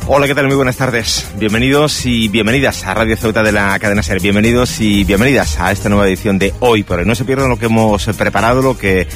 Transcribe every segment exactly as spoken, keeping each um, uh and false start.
Hola, ¿qué tal? Muy buenas tardes. Bienvenidos y bienvenidas a Radio Ceuta de la cadena SER. Bienvenidos y bienvenidas a esta nueva edición de Hoy por Hoy. No se pierdan lo que hemos preparado, lo que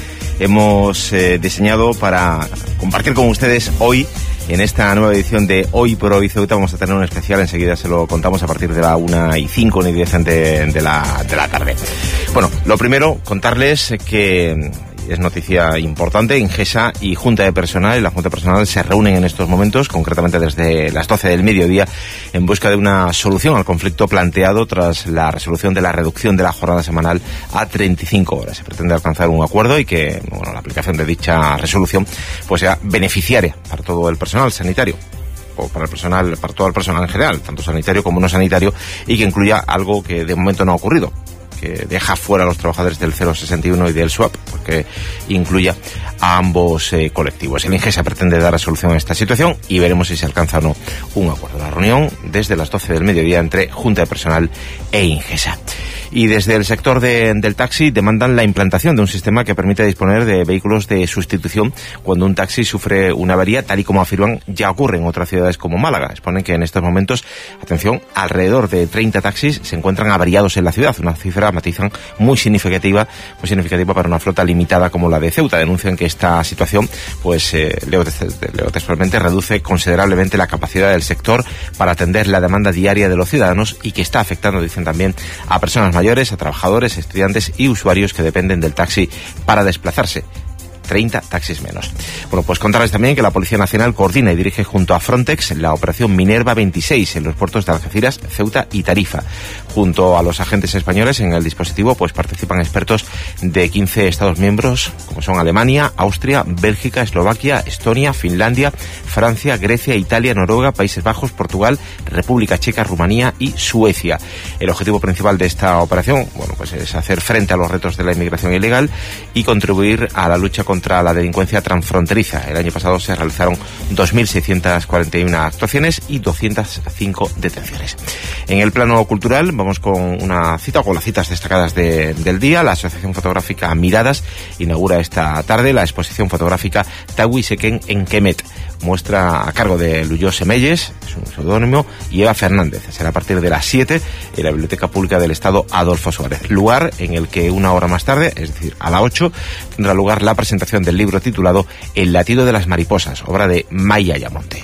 hemos eh, diseñado para compartir con ustedes hoy. En esta nueva edición de Hoy por Hoy Ceuta vamos a tener un especial, enseguida se lo contamos a partir de la una y cinco, una y diez de, de, la, de la tarde. Bueno, lo primero, contarles que es noticia importante, Ingesa y Junta de Personal, y la Junta de Personal se reúnen en estos momentos, concretamente desde las doce del mediodía, en busca de una solución al conflicto planteado tras la resolución de la reducción de la jornada semanal a treinta y cinco horas. Se pretende alcanzar un acuerdo y que, bueno, la aplicación de dicha resolución pues sea beneficiaria para todo el personal sanitario, o para el personal, para todo el personal en general, tanto sanitario como no sanitario, y que incluya algo que de momento no ha ocurrido, que deja fuera a los trabajadores del cero sesenta y uno y del SWAP, porque incluya a ambos eh, colectivos. El Ingesa pretende dar resolución a esta situación y veremos si se alcanza o no un acuerdo. La reunión desde las doce del mediodía entre Junta de Personal e Ingesa. Y desde el sector de, del taxi demandan la implantación de un sistema que permita disponer de vehículos de sustitución cuando un taxi sufre una avería, tal y como afirman ya ocurre en otras ciudades como Málaga. Exponen que en estos momentos, atención, alrededor de treinta taxis se encuentran averiados en la ciudad, una cifra, matizan, muy significativa, muy significativa para una flota limitada como la de Ceuta. Denuncian que esta situación, pues, eh, leo, leo textualmente, reduce considerablemente la capacidad del sector para atender la demanda diaria de los ciudadanos y que está afectando, dicen también, a personas mayores, a trabajadores, estudiantes y usuarios que dependen del taxi para desplazarse. treinta taxis menos. Bueno, pues contarles también que la Policía Nacional coordina y dirige junto a Frontex la operación Minerva veintiséis en los puertos de Algeciras, Ceuta y Tarifa. Junto a los agentes españoles en el dispositivo pues participan expertos de quince Estados miembros, como son Alemania, Austria, Bélgica, Eslovaquia, Estonia, Finlandia, Francia, Grecia, Italia, Noruega, Países Bajos, Portugal, República Checa, Rumanía y Suecia. El objetivo principal de esta operación, bueno, pues es hacer frente a los retos de la inmigración ilegal y contribuir a la lucha contra contra la delincuencia transfronteriza. El año pasado se realizaron dos mil seiscientas cuarenta y una actuaciones y doscientas cinco detenciones. En el plano cultural vamos con una cita o con las citas destacadas de, del día. La Asociación Fotográfica Miradas inaugura esta tarde la exposición fotográfica Tawi Seken en Kemet. Muestra a cargo de Luyó Semelles, es un seudónimo, y Eva Fernández. Será a partir de las siete en la Biblioteca Pública del Estado Adolfo Suárez. Lugar en el que una hora más tarde, es decir, a las ocho, tendrá lugar la presentación del libro titulado El latido de las mariposas, obra de Maya Ayamonte.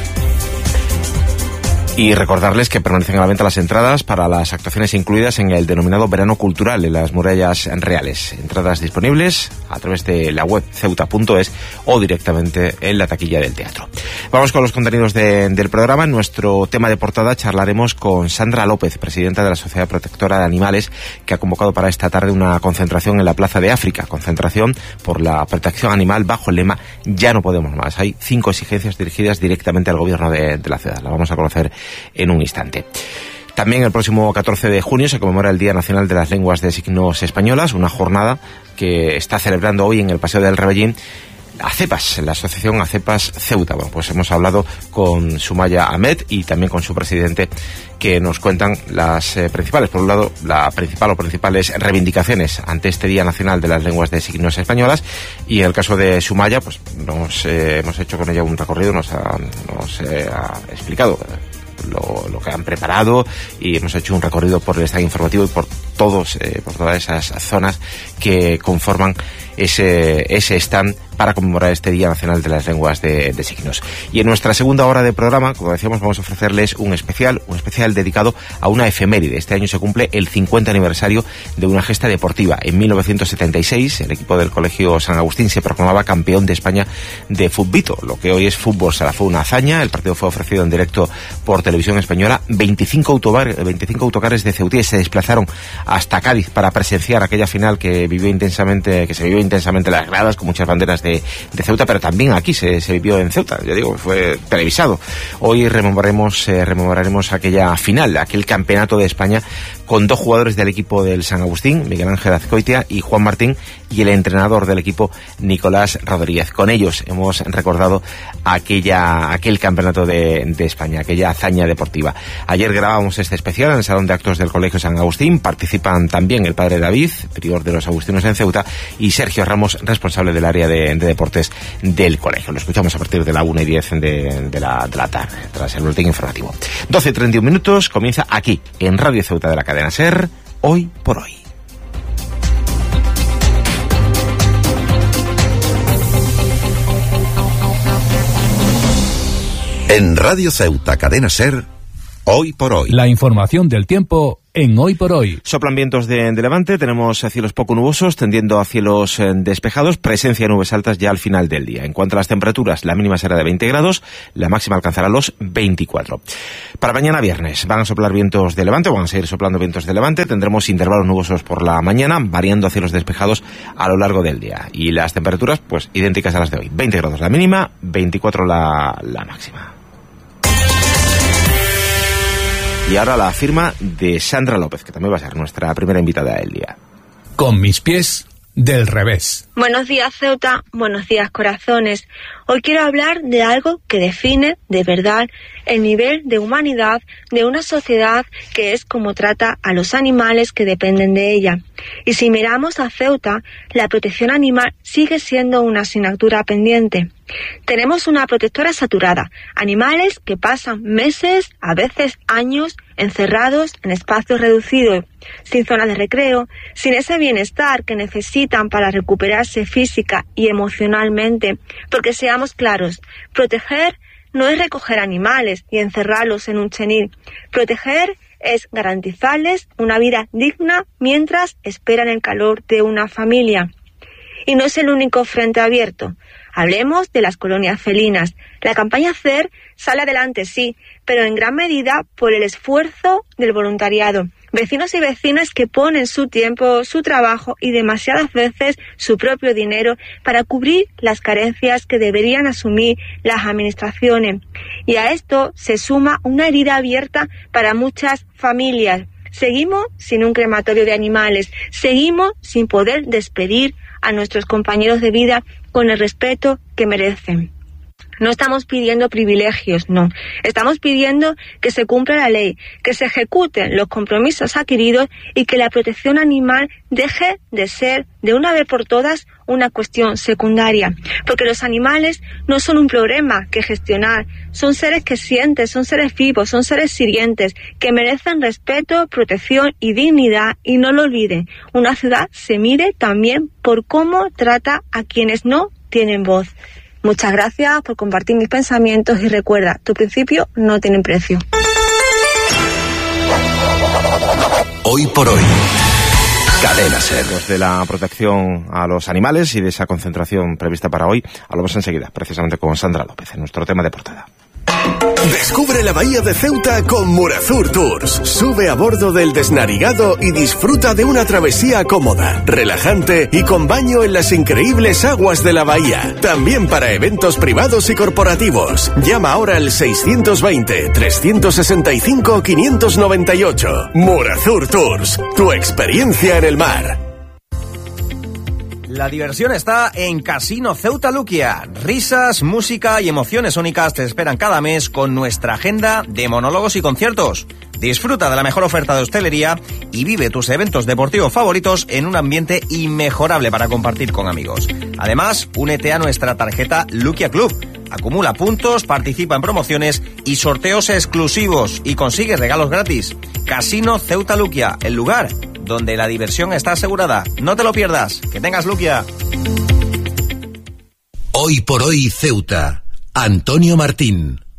Y recordarles que permanecen a la venta las entradas para las actuaciones incluidas en el denominado Verano Cultural en las Murallas Reales. Entradas disponibles a través de la web ceuta punto es o directamente en la taquilla del teatro. Vamos con los contenidos de, del programa. En nuestro tema de portada charlaremos con Sandra López, presidenta de la Sociedad Protectora de Animales, que ha convocado para esta tarde una concentración en la Plaza de África. Concentración por la protección animal bajo el lema Ya no podemos más. Hay cinco exigencias dirigidas directamente al gobierno de, de la ciudad. La vamos a conocer en un instante. También el próximo catorce de junio se conmemora el Día Nacional de las Lenguas de Signos Españolas, una jornada que está celebrando hoy en el Paseo del Rebellín ACEPAS, la asociación ACEPAS Ceuta. Bueno, pues hemos hablado con Sumaya Ahmed y también con su presidente, que nos cuentan las eh, principales, por un lado, la principal o principales reivindicaciones ante este Día Nacional de las Lenguas de Signos Españolas, y en el caso de Sumaya, pues nos eh, hemos hecho con ella un recorrido, nos ha, nos, eh, ha explicado Lo, lo que han preparado, y hemos hecho un recorrido por el stand informativo y por todos eh, por todas esas zonas que conforman ese ese stand para conmemorar este Día Nacional de las Lenguas de, de Signos. Y en nuestra segunda hora de programa, como decíamos, vamos a ofrecerles un especial, un especial dedicado a una efeméride. Este año se cumple el cincuenta aniversario de una gesta deportiva. En mil novecientos setenta y seis, el equipo del Colegio San Agustín se proclamaba campeón de España de fútbito, lo que hoy es fútbol sala. Fue una hazaña. El partido fue ofrecido en directo por Televisión Española. veinticinco, autobar, veinticinco autocares de ceutíes se desplazaron hasta Cádiz para presenciar aquella final que vivió intensamente, que se vivió intensamente en las gradas, con muchas banderas de, de Ceuta, pero también aquí se, se vivió en Ceuta, ya digo, fue televisado. Hoy rememoraremos, eh, rememoraremos aquella final, aquel campeonato de España con dos jugadores del equipo del San Agustín, Miguel Ángel Azcoitia y Juan Martín, y el entrenador del equipo, Nicolás Rodríguez. Con ellos hemos recordado aquella aquel campeonato de, de España, aquella hazaña deportiva. Ayer grabamos este especial en el Salón de Actos del Colegio San Agustín. Participan también el padre David, prior de los agustinos en Ceuta, y Sergio Ramos, responsable del área de, de deportes del colegio. Lo escuchamos a partir de la una y diez de, de, la, de la tarde, tras el boletín informativo. doce y treinta y un minutos, comienza aquí, en Radio Ceuta de la cadena SER, Hoy por Hoy. En Radio Ceuta, cadena SER, Hoy por Hoy. La información del tiempo en Hoy por Hoy. Soplan vientos de, de levante, tenemos cielos poco nubosos, tendiendo a cielos eh, despejados, presencia de nubes altas ya al final del día. En cuanto a las temperaturas, la mínima será de veinte grados, la máxima alcanzará los veinticuatro. Para mañana viernes van a soplar vientos de levante, van a seguir soplando vientos de levante, tendremos intervalos nubosos por la mañana, variando a cielos despejados a lo largo del día. Y las temperaturas, pues, idénticas a las de hoy. veinte grados la mínima, veinticuatro la, la máxima. Y ahora la firma de Sandra López, que también va a ser nuestra primera invitada del día. Con mis pies del revés. Buenos días, Ceuta. Buenos días, corazones. Hoy quiero hablar de algo que define de verdad el nivel de humanidad de una sociedad, que es cómo trata a los animales que dependen de ella. Y si miramos a Ceuta, la protección animal sigue siendo una asignatura pendiente. Tenemos una protectora saturada, animales que pasan meses, a veces años, encerrados en espacios reducidos, sin zonas de recreo, sin ese bienestar que necesitan para recuperarse física y emocionalmente. Porque seamos claros, proteger no es recoger animales y encerrarlos en un chenil. Proteger es garantizarles una vida digna mientras esperan el calor de una familia. Y no es el único frente abierto. Hablemos de las colonias felinas. La campaña CER sale adelante, sí, pero en gran medida por el esfuerzo del voluntariado. Vecinos y vecinas que ponen su tiempo, su trabajo y demasiadas veces su propio dinero para cubrir las carencias que deberían asumir las administraciones. Y a esto se suma una herida abierta para muchas familias. Seguimos sin un crematorio de animales, seguimos sin poder despedir a nuestros compañeros de vida con el respeto que merecen. No estamos pidiendo privilegios, no. Estamos pidiendo que se cumpla la ley, que se ejecuten los compromisos adquiridos y que la protección animal deje de ser, de una vez por todas, una cuestión secundaria. Porque los animales no son un problema que gestionar, son seres que sienten, son seres vivos, son seres sirientes, que merecen respeto, protección y dignidad. Y no lo olviden, una ciudad se mide también por cómo trata a quienes no tienen voz. Muchas gracias por compartir mis pensamientos y recuerda, tu principio no tiene precio. Hoy por Hoy, cadena SER. De la protección a los animales y de esa concentración prevista para hoy, hablamos enseguida, precisamente con Sandra López, en nuestro tema de portada. Descubre la bahía de Ceuta con Murazur Tours. Sube a bordo del Desnarigado y disfruta de una travesía cómoda, relajante y con baño en las increíbles aguas de la bahía. También para eventos privados y corporativos. Llama ahora al seiscientos veinte, trescientos sesenta y cinco, quinientos noventa y ocho. Murazur Tours, tu experiencia en el mar. La diversión está en Casino Ceuta Luquia. Risas, música y emociones únicas te esperan cada mes con nuestra agenda de monólogos y conciertos. Disfruta de la mejor oferta de hostelería y vive tus eventos deportivos favoritos en un ambiente inmejorable para compartir con amigos. Además, únete a nuestra tarjeta Luquia Club. Acumula puntos, participa en promociones y sorteos exclusivos y consigue regalos gratis. Casino Ceuta Luquia, el lugar donde la diversión está asegurada. No te lo pierdas. Que tengas Luquia. Hoy por Hoy Ceuta. Antonio Martín.